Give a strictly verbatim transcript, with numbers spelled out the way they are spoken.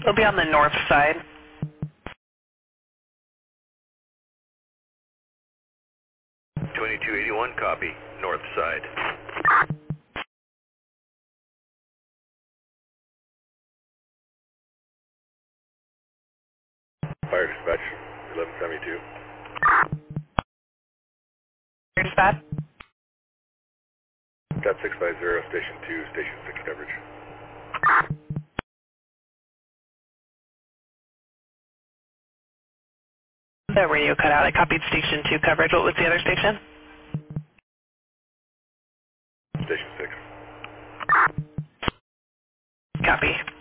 It'll be on the north side. twenty-two eighty-one, copy. North side. Fire dispatch, eleven seventy-two. Dispatch. Got six five zero, station two, station six coverage. The radio cut out. I copied station two coverage. What was the other station? Station six. Copy.